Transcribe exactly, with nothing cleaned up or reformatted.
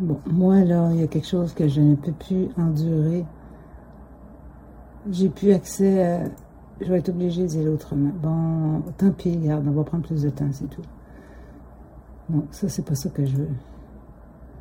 Bon, moi, là, il y a quelque chose que je ne peux plus endurer. J'ai plus accès à... Je vais être obligée de dire autrement. Bon, tant pis, regarde, on va prendre plus de temps, c'est tout. Non, ça, c'est pas ça que je veux.